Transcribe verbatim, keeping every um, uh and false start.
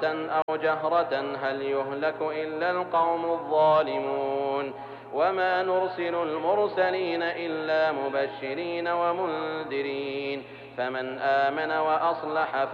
أو جهرة هل يهلك إلا القوم الظالمون وما نرسل المرسلين إلا مبشرين ومنذرين فمن آمن وأصلح